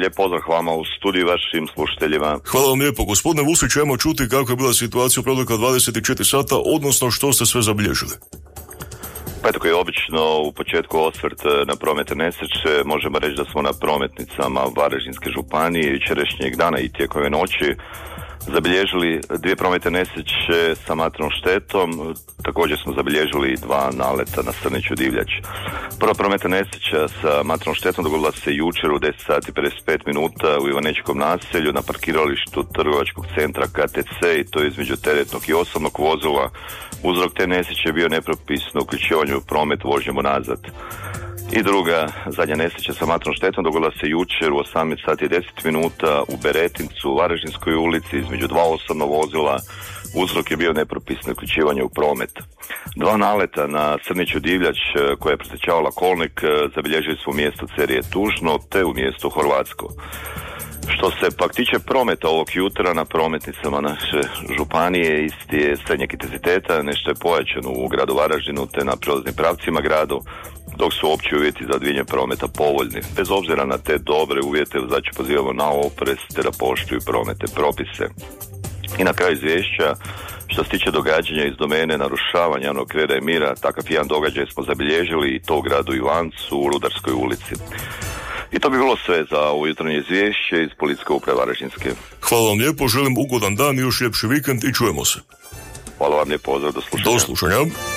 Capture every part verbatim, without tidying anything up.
lijep pozdrav hvala u studiju vašim slušateljima. Hvala vam lijepo. Gospodine Vusić, ajmo čuti kako je bila situacija u protekla dvadeset četiri sata, odnosno što ste sve zabilježili. Pa eto, koji je obično u početku osvrt na prometne nesreće, možemo reći da smo na prometnicama Varaždinske županije jučerašnjeg dana i tijekom ove noći zabilježili dvije prometne nesreće sa materijalnom štetom. Također smo zabilježili dva naleta na Srniću Divljač. Prva prometna nesreća sa materijalnom štetom dogodila se jučer u deset sati i pedeset pet minuta u Ivanečkom naselju na parkiralištu trgovačkog centra K T C, i to je između teretnog i osobnog vozila. Uzrok te nesreće je bio nepropisno uključivanje u promet vožnjom unazad. I druga, zadnja nesreća sa materijalnom štetom dogodila se jučer u osamnaest sati i deset minuta u Beretincu, u Varaždinskoj ulici, između dva osobna vozila. Uzrok je bio nepropisno uključivanje u promet. Dva naleta na Srniću Divljač koja je presječavala kolnik zabilježili su u mjestu Cerije Tužno te u mjestu Horvatsko. Što se pak tiče prometa ovog jutra na prometnicama naše županije, isti je srednjeg intenziteta, nešto je pojačano u gradu Varaždinu te na prilaznim pravcima gradu, dok su opći uvjeti za odvijanje prometa povoljni. Bez obzira na te dobre uvjete, vozače pozivamo na oprez te da poštuju prometne propise. I na kraju izvješća, što se tiče događanja iz domene narušavanja javnog reda i mira, takav jedan događaj smo zabilježili i to u gradu Ivancu u Rudarskoj ulici. I to bi bilo sve za ovo jutarnje izvješće iz Policijske uprave Varaždinske. Hvala vam lijepo, želim ugodan dan i još ljepši vikend i čujemo se. Hvala vam lijepo, pozdrav, do slušanja. Do slušanja.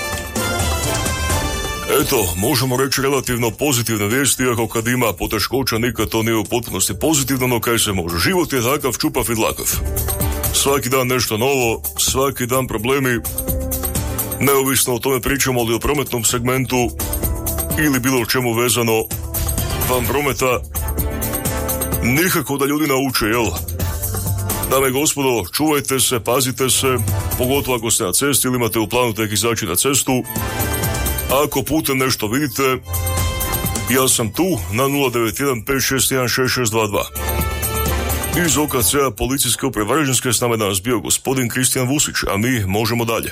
Eto, možemo reći relativno pozitivne vijesti, iako kad ima poteškoća nikad to nije u potpunosti pozitivno, no kaj se može. Život je takav, čupav i dlakav. Svaki dan nešto novo, svaki dan problemi, neovisno o tome pričamo li o prometnom segmentu ili bilo o čemu vezano van prometa, nikako da ljudi nauče, jel? Dame i gospodo, čuvajte se, pazite se, pogotovo ako ste na cesti ili imate u planu tek izaći na cestu. Ako putem nešto vidite, ja sam tu na nula devet jedan pet šest jedan šest šest dva dva. Iz O K C-a Policijske uprave Varaždinske s nama je danas bio gospodin Kristijan Vusić, a mi možemo dalje.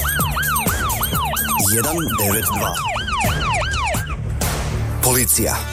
jedan devet dva Policija.